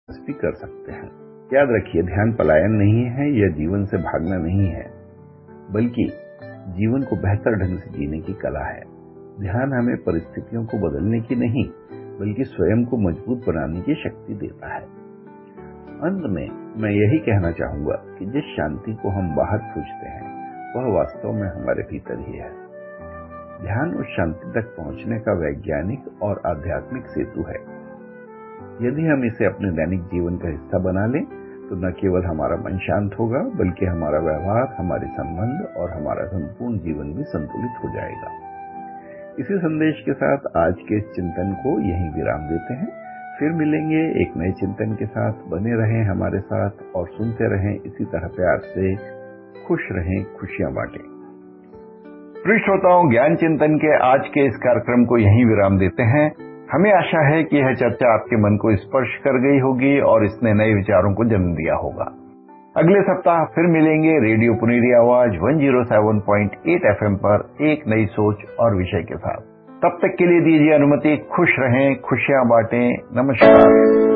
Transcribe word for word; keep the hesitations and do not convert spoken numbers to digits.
भी कर सकते हैं। याद रखिए, ध्यान पलायन नहीं है या जीवन से भागना नहीं है, बल्कि जीवन को बेहतर ढंग से जीने की कला है। ध्यान हमें परिस्थितियों को बदलने की नहीं, बल्कि स्वयं को मजबूत बनाने की शक्ति देता है। अंत में मैं यही कहना चाहूंगा कि जिस शांति को हम बाहर खोजते हैं, वह वास्तव में हमारे भीतर ही है। ध्यान उस शांति तक पहुंचने का वैज्ञानिक और आध्यात्मिक सेतु है। यदि हम इसे अपने दैनिक जीवन का हिस्सा बना लें, तो न केवल हमारा मन शांत होगा, बल्कि हमारा व्यवहार, हमारे संबंध और हमारा संपूर्ण जीवन भी संतुलित हो जाएगा। इसी संदेश के साथ आज के इस चिंतन को यहीं विराम देते हैं। फिर मिलेंगे एक नए चिंतन के साथ। बने रहें हमारे साथ और सुनते रहें इसी तरह प्यार से। खुश रहें, खुशियां बांटें। प्रिय श्रोताओं, ज्ञान चिंतन के आज के इस कार्यक्रम को यहीं विराम देते हैं। हमें आशा है कि यह चर्चा आपके मन को स्पर्श कर गई होगी और इसने नए विचारों को जन्म दिया होगा। अगले सप्ताह फिर मिलेंगे रेडियो पुनेरी आवाज एक सौ सात पॉइंट आठ एफएम पर एक नई सोच और विषय के साथ। तब तक के लिए दीजिए अनुमति। खुश रहें, खुशियां बांटें। नमस्कार।